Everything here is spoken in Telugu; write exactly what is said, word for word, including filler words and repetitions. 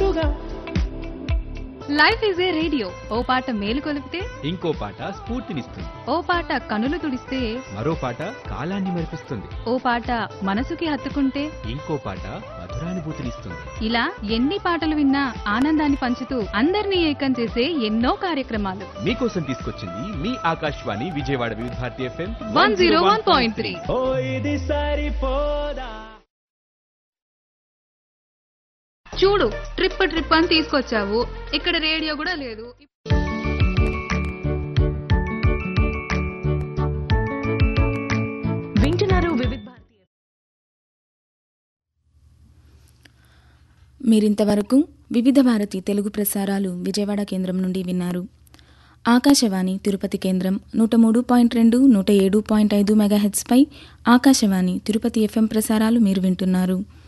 గుర్తుగా. లైఫ్ ఈజ్ ఏ రేడియో, ఓ పాట మేలు కొలిపితే ఇంకో పాట స్ఫూర్తినిస్తుంది. ఓ పాట కనులు తుడిస్తే మరో పాట కాలాన్ని మరిపిస్తుంది. ఓ పాట మనసుకి హత్తుకుంటే ఇంకో పాట మధురానుభూతినిస్తుంది. ఇలా ఎన్ని పాటలు విన్నా ఆనందాన్ని పంచుతూ అందరినీ ఏకం చేసే ఎన్నో కార్యక్రమాలు మీకోసం తీసుకొచ్చింది మీ ఆకాశవాణి విజయవాడ వివిధ Bharati FM one zero one point three. ఓ ఇది సరిపోదా. చూడు, ట్రిప్ ట్రిప్ అని తీసుకొచ్చావు, ఇక్కడ రేడియో కూడా లేదు. వింటున్నారు వివిధ భారతి. మీరింతవరకు వివిధ భారతి తెలుగు ప్రసారాలు విజయవాడ కేంద్రం నుండి విన్నారు. ఆకాశవాణి తిరుపతి కేంద్రం నూట మూడు పాయింట్ రెండు నూట ఏడు పాయింట్ ఐదు మెగాహెట్స్పై ఆకాశవాణి తిరుపతి ఎఫ్ఎం ప్రసారాలు మీరు వింటున్నారు.